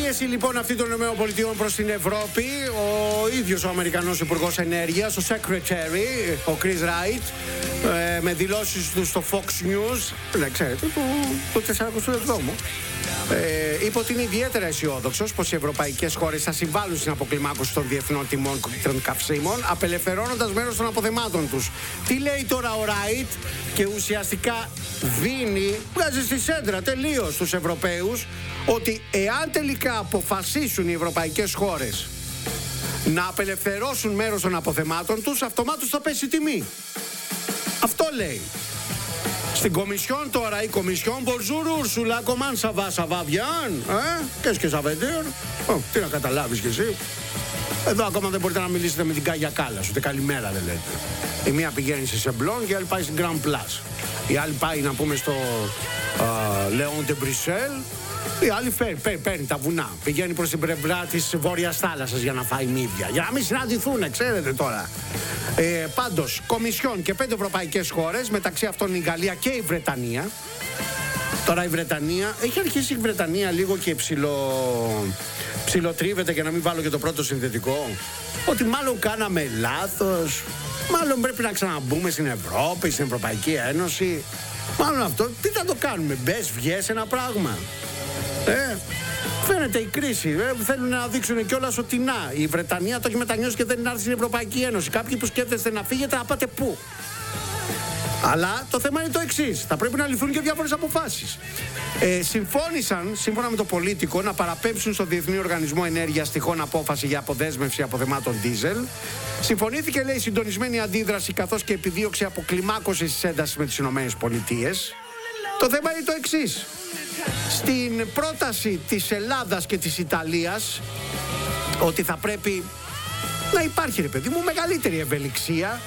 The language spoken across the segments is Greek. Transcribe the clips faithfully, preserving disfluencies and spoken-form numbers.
πίεση λοιπόν αυτή των ΗΠΑ προς την Ευρώπη, ο ίδιος ο Αμερικανός Υπουργός Ενέργειας, ο Secretary, ο Chris Wright, ε, με δηλώσεις του στο Fox News, ναι, ξέρετε, το σαρανταεπτά εβδόμου, ε, είπε ότι είναι ιδιαίτερα αισιόδοξος πως οι ευρωπαϊκές χώρες θα συμβάλλουν στην αποκλιμάκωση των διεθνών τιμών των καυσίμων, απελευθερώνοντας μέρος των αποθεμάτων τους. Τι λέει τώρα ο Wright? Και ουσιαστικά δίνει, βγάζει στη σέντρα τελείως τους Ευρωπαίους, ότι εάν τελικά αποφασίσουν οι ευρωπαϊκές χώρες να απελευθερώσουν μέρος των αποθεμάτων τους, αυτομάτως θα πέσει η τιμή. Αυτό λέει. Στην Κομισιόν τώρα, η Κομισιόν, bonjour Ursula, comment ça va, ça va bien, ε? Qu'est-ce que ça veut dire? Oh, τι να καταλάβεις κι εσύ. Εδώ ακόμα δεν μπορείτε να μιλήσετε με την Κάγια Κάλλας, ούτε καλημέρα δεν λέτε. Η μία πηγαίνει σε Σεμπλόν και η άλλη πάει στην Grand Place. Η άλλη πάει να πούμε στο Λέον de Bruxelles. Η άλλη φέρει, παίρνει, παίρνει τα βουνά. Πηγαίνει προς την πλευρά της Βόρειας Θάλασσας για να φάει μύδια. Για να μην συναντηθούν, ξέρετε τώρα. Ε, πάντως, Κομισιόν και πέντε ευρωπαϊκές χώρες, μεταξύ αυτών η Γαλλία και η Βρετανία. Τώρα η Βρετανία, έχει αρχίσει η Βρετανία λίγο και ψιλο, ψιλοτρίβεται, για να μην βάλω και το πρώτο συνθετικό, ότι μάλλον κάναμε λάθος, μάλλον πρέπει να ξαναμπούμε στην Ευρώπη, στην Ευρωπαϊκή Ένωση. Μάλλον αυτό, τι θα το κάνουμε, μπες, βγες ένα πράγμα. Ε, φαίνεται η κρίση. Ε, θέλουν να δείξουν κιόλας ότι να, η Βρετανία το έχει μετανιώσει και δεν είναι άρθει στην Ευρωπαϊκή Ένωση. Κάποιοι που σκέφτεστε να φύγετε, να πάτε πού? Αλλά το θέμα είναι το εξής. Θα πρέπει να ληφθούν και διάφορες αποφάσεις. Ε, συμφώνησαν, σύμφωνα με το Πολίτικο, να παραπέμψουν στο Διεθνή Οργανισμό Ενέργειας τυχόν απόφαση για αποδέσμευση αποθεμάτων ντίζελ. Συμφωνήθηκε, λέει, συντονισμένη αντίδραση καθώς και επιδίωξη αποκλιμάκωσης της έντασης με τις ΗΠΑ. Το θέμα είναι το εξής. Στην πρόταση της Ελλάδας και της Ιταλίας, ότι θα πρέπει να υπάρχει, ρε παιδί μου, μεγαλύτερη ευελιξία.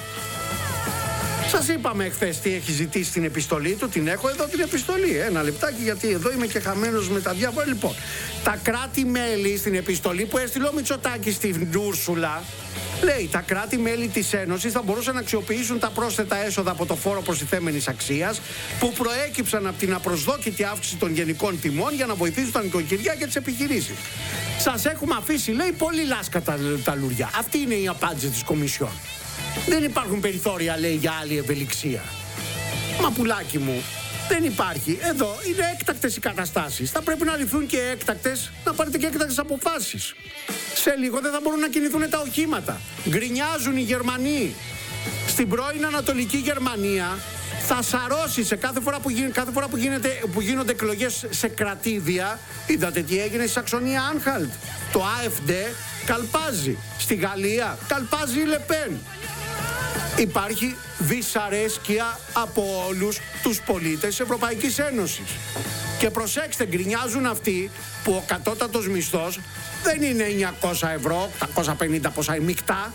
Σας είπαμε χθες τι έχει ζητήσει στην επιστολή του. Την έχω εδώ την επιστολή. Ένα λεπτάκι, γιατί εδώ είμαι και χαμένος με τα διάφορα. Λοιπόν, τα κράτη-μέλη στην επιστολή που έστειλε ο Μητσοτάκης στην Ούρσουλα, λέει, τα κράτη-μέλη της Ένωσης θα μπορούσαν να αξιοποιήσουν τα πρόσθετα έσοδα από το φόρο προστιθέμενης αξίας που προέκυψαν από την απροσδόκητη αύξηση των γενικών τιμών για να βοηθήσουν τα νοικοκυριά και τις επιχειρήσεις. Σας έχουμε αφήσει, λέει, πολύ λάσκα τα, τα λουριά. Αυτή είναι η απάντηση της Κομισιόν. Δεν υπάρχουν περιθώρια, λέει, για άλλη ευελιξία. Μα πουλάκι μου, δεν υπάρχει. Εδώ είναι έκτακτες οι καταστάσεις. Θα πρέπει να ληφθούν και έκτακτες, να πάρετε και έκτακτες αποφάσεις. Σε λίγο δεν θα μπορούν να κινηθούν τα οχήματα. Γκρινιάζουν οι Γερμανοί. Στην πρώην Ανατολική Γερμανία θα σαρώσει σε κάθε φορά που, γι... κάθε φορά που, γίνεται... που γίνονται εκλογές σε κρατήδια. Είδατε τι έγινε στη Σαξονία Άνχαλτ. Το AfD καλπάζει. Στη Γαλλία καλπάζει η Λεπέν. Υπάρχει δυσαρέσκεια από όλους τους πολίτες της Ευρωπαϊκής Ένωσης. Και προσέξτε, γκρινιάζουν αυτοί που ο κατώτατος μισθός δεν είναι εννιακόσια ευρώ, οκτακόσια πενήντα πόσα η μεικτά.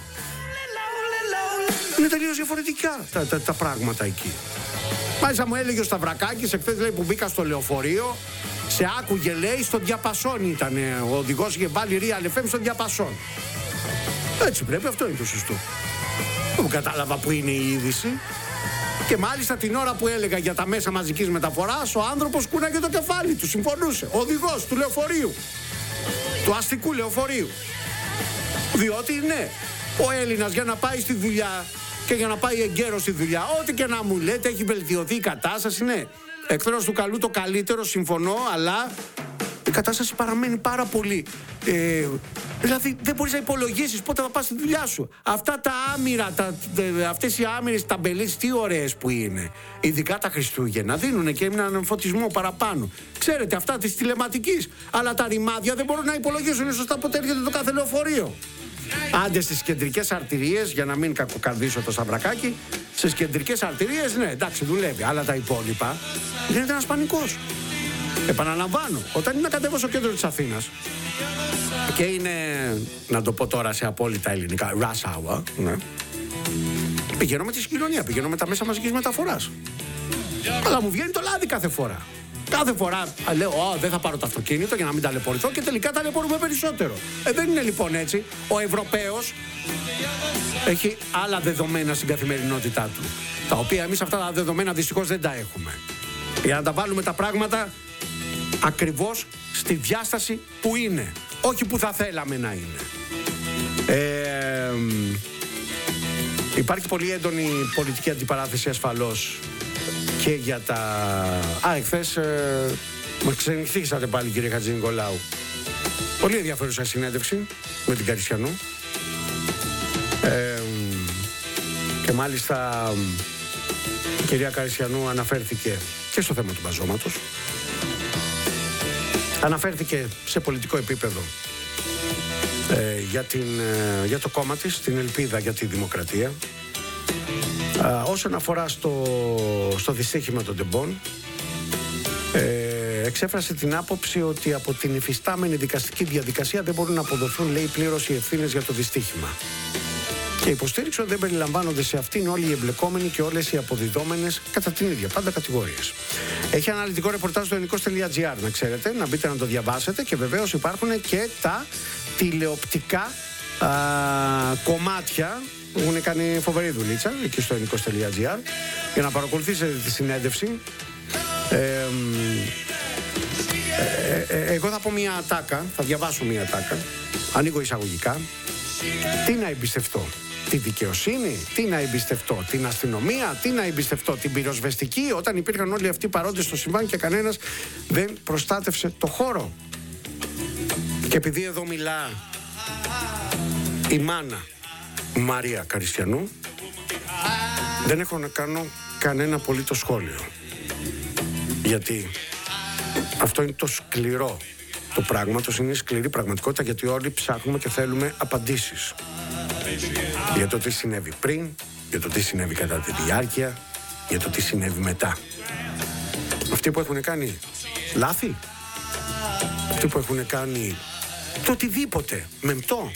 Είναι τελείως διαφορετικά τα, τα, τα πράγματα εκεί. Μάλιστα μου έλεγε ο Σταυρακάκης εχθές, λέει, που μπήκα στο λεωφορείο, σε άκουγε, λέει, στο διαπασόν ήταν. Ο οδηγός είχε βάλει Real εφ εμ στο διαπασόν. Έτσι πρέπει, αυτό είναι το σωστό. Δεν κατάλαβα που είναι η είδηση. Και μάλιστα την ώρα που έλεγα για τα μέσα μαζικής μεταφοράς, ο άνθρωπος κούναγε το κεφάλι του, συμφωνούσε. Ο οδηγός του λεωφορείου, του αστικού λεωφορείου. Διότι ναι, ο Έλληνας για να πάει στη δουλειά και για να πάει εγκαίρος στη δουλειά, ό,τι και να μου λέτε, έχει βελτιωθεί η κατάσταση, ναι. Εχθρός του καλού το καλύτερο, συμφωνώ, αλλά η κατάσταση παραμένει πάρα πολύ. Ε, δηλαδή δεν μπορείς να υπολογίσεις πότε θα πας στη δουλειά σου. Αυτά τα άμυρα, τα, αυτές οι άμυρες ταμπελίες, τι ωραίες που είναι. Ειδικά τα Χριστούγεννα δίνουν και έναν φωτισμό παραπάνω. Ξέρετε, αυτά της τηλεματικής. Αλλά τα ρημάδια δεν μπορούν να υπολογίσουν σωστά πότε έρχεται το κάθε λεωφορείο. Άντε στις κεντρικές αρτηρίες, για να μην κακοκαρδίσω το Σταυρακάκι, στις κεντρικές αρτηρίες, ναι, εντάξει, δουλεύει. Αλλά τα υπόλοιπα γίνεται ένας πανικός. Επαναλαμβάνω, όταν είναι να κατέβω στο κέντρο της Αθήνας και είναι, να το πω τώρα σε απόλυτα ελληνικά, rush hour, ναι, πηγαίνω με τη συγκοινωνία, πηγαίνω με τα μέσα μαζικής μεταφοράς. Αλλά μου βγαίνει το λάδι κάθε φορά. Κάθε φορά λέω, Ω, δεν θα πάρω το αυτοκίνητο για να μην ταλαιπωρηθώ, και τελικά ταλαιπωρούμε περισσότερο. Ε, δεν είναι λοιπόν έτσι. Ο Ευρωπαίος έχει άλλα δεδομένα στην καθημερινότητά του, τα οποία εμείς αυτά τα δεδομένα δυστυχώς δεν τα έχουμε. Για να τα βάλουμε τα πράγματα, ακριβώς στη διάσταση που είναι, όχι που θα θέλαμε να είναι. Ε, υπάρχει πολύ έντονη πολιτική αντιπαράθεση ασφαλώς και για τα... Α, εχθές ε, μας ξενυχτήσατε πάλι, κύριε Χατζηνικολάου. Πολύ ενδιαφέρουσα συνέντευξη με την Καριστιανού. Ε, και μάλιστα η κυρία Καριστιανού αναφέρθηκε και στο θέμα του μπαζώματος. Αναφέρθηκε σε πολιτικό επίπεδο ε, για, την, ε, για το κόμμα της, την ελπίδα για τη δημοκρατία. Ε, όσον αφορά στο, στο δυστύχημα των τεμπών, ε, εξέφρασε την άποψη ότι από την υφιστάμενη δικαστική διαδικασία δεν μπορούν να αποδοθούν, λέει, πλήρως οι ευθύνες για το δυστύχημα. Και υποστήριξε ότι δεν περιλαμβάνονται σε αυτήν όλοι οι εμπλεκόμενοι και όλες οι αποδιδόμενες κατά την ίδια πάντα κατηγορίες. Έχει αναλυτικό ρεπορτάζ στο ελληνικός τελεία τζι άρ, να ξέρετε, να μπείτε να το διαβάσετε, και βεβαίως υπάρχουν και τα τηλεοπτικά α, κομμάτια που έχουν κάνει φοβερή δουλίτσα εκεί στο ελληνικός τελεία τζι άρ για να παρακολουθήσετε τη συνέντευξη. Ε, ε, ε, εγώ θα πω μια ατάκα, θα διαβάσω μια ατάκα, ανοίγω εισαγωγικά. Τι να εμπιστευτώ, τη δικαιοσύνη, τι να εμπιστευτώ, την αστυνομία, τι να εμπιστευτώ, την πυροσβεστική, όταν υπήρχαν όλοι αυτοί παρόντες στο συμβάν και κανένας δεν προστάτευσε το χώρο. Και επειδή εδώ μιλά η μάνα Μαρία Καριστιανού, δεν έχω να κάνω κανένα απολύτως σχόλιο, γιατί αυτό είναι το σκληρό του πράγματος, είναι σκληρή πραγματικότητα, γιατί όλοι ψάχνουμε και θέλουμε απαντήσεις για το τι συνέβη πριν, για το τι συνέβη κατά τη διάρκεια, για το τι συνέβη μετά. Αυτοί που έχουν κάνει λάθη, αυτοί που έχουν κάνει το οτιδήποτε μεμπτό,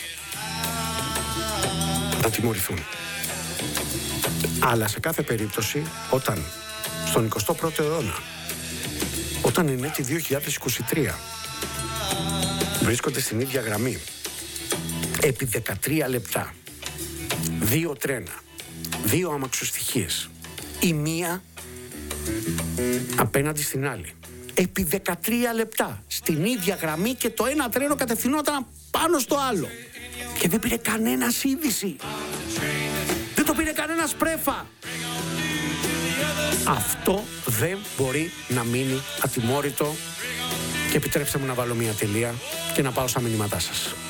θα τιμωρηθούν. Αλλά σε κάθε περίπτωση, όταν στον εικοστό πρώτο αιώνα, όταν είναι έτη δύο χιλιάδες είκοσι τρία, βρίσκονται στην ίδια γραμμή επί δεκατρία λεπτά, δύο τρένα, δύο αμαξοστοιχίες, η μία απέναντι στην άλλη, επί δεκατρία λεπτά στην ίδια γραμμή, και το ένα τρένο κατευθυνόταν πάνω στο άλλο και δεν πήρε κανένας είδηση, δεν το πήρε κανένας πρέφα. Αυτό δεν μπορεί να μείνει ατιμόρυτο. Και επιτρέψτε μου να βάλω μια τελεία και να πάω στα μηνύματά σας.